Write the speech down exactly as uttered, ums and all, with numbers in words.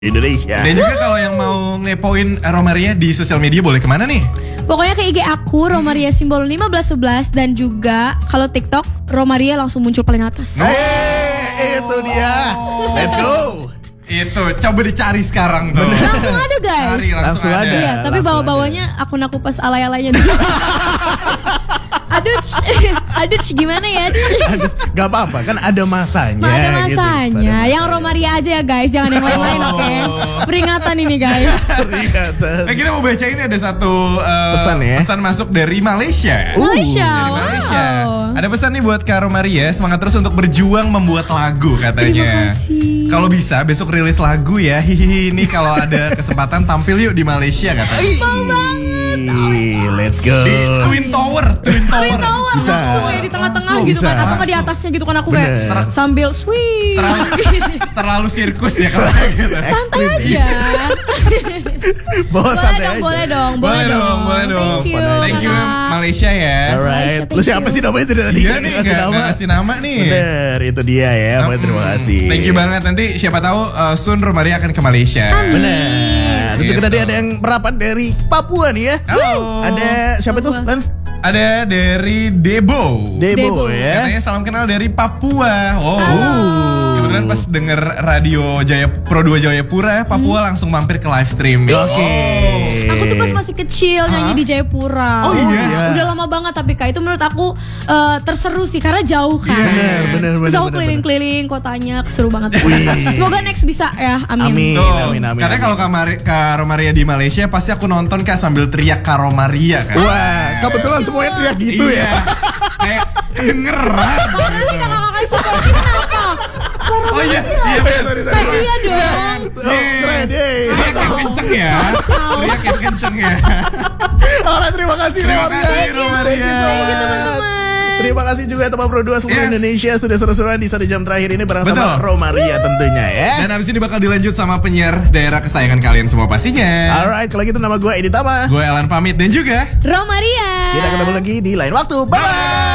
Indonesia. Dan juga kalau yang mau ngepoin Romaria di sosial media boleh kemana nih? Pokoknya ke I G aku Romaria simbol lima belas sebelas dan juga kalau TikTok Romaria langsung muncul paling atas. Hey, itu dia. Let's go. Itu coba dicari sekarang tuh. Langsung ada guys. Cari, langsung, Langsung ada. ada. Iya, tapi langsung bawa-bawanya akun aku pas alay-alaynya dulu. Aduh, aduh gimana ya? Aduh, gak apa-apa kan ada masanya. Ada gitu. masanya. Pada Yang Romaria aja ya guys, jangan yang lain-lain Oh. oke. Peringatan ini guys. Peringatan. Nah kita mau bacain ada satu uh, Pesan ya? pesan masuk dari Malaysia. Uh, Malaysia. Dari Malaysia. Wow. Ada pesan nih buat Kak Romaria, semangat terus untuk berjuang membuat lagu katanya. Terima kasih. Kalau bisa besok rilis lagu ya. Hihihi, ini kalau ada kesempatan tampil yuk di Malaysia katanya. Mau banget. Let's go. Di Twin Tower, Twin Tower. Twin Tower Bisa. langsung ya di tengah-tengah Langsung, gitu kan, bisa. atau nggak di atasnya gitu kan aku kayak Bener. sambil sweet. Terlalu, terlalu sirkus ya kalau gitu. Santai aja. Bawa Boleh santai dong, aja. boleh dong, Boleh dong, boleh dong. Thank you, Thank you Kakak. Malaysia ya. Alright. Malaysia, Lu thank siapa you. sih namanya itu tadi? Iya nih, Ngasih nggak nggak kasih nama nih. Bener, itu dia ya. Boleh, Hmm, terima kasih. Thank you banget. Nanti siapa tahu uh, soon Romaria akan ke Malaysia. Amin. Bener. Dan juga Gitu. tadi ada yang merapat dari Papua nih ya. Halo. Ada siapa tuh? Papua. Lan? Ada dari Debo. Debo, Debo. ya. Katanya salam kenal dari Papua. Oh. Halo. Kebetulan pas denger radio Jaya Pro dua Jayapura, Papua langsung mampir ke live stream. Oke. Aku tuh pas masih kecil nyanyi di Jayapura. Oh, iya? Udah lama banget tapi Kak itu menurut aku eh, terseru sih karena jauh kan. Iya, bener, bener, Terus bener, aku bener, keliling-keliling kotanya seru banget. Wih. Semoga next bisa ya. Amin. Amin. Tuh, amin, amin, Karena amin. kalau Kak, Mari, Kak Romaria di Malaysia pasti aku nonton Kak sambil teriak Kak Romaria kan. Wah, kebetulan semuanya teriak gitu Iya. ya. Kayak kedengeran. Nanti kakak-kakak supportin apa? Oh iya, iya bener. Sorry, sorry. Nah, iya dong. Oh, keren deh. Teriak yang kenceng ya. Teriak yang kenceng ya. Alright, terima kasih Terima Romaria. kasih, Thank you, Romaria. thank you so Thank you much. teman-teman. Terima kasih juga teman Pro dua seluruh Yes. Indonesia sudah seru-seruan di satu jam terakhir ini bareng Betul. sama Romaria tentunya ya. Dan abis ini bakal dilanjut sama penyiar daerah kesayangan kalian semua pastinya. Alright, kalau gitu nama gue Edi Tama. Gue Elan pamit dan juga Romaria. Kita ketemu lagi di lain waktu. Bye.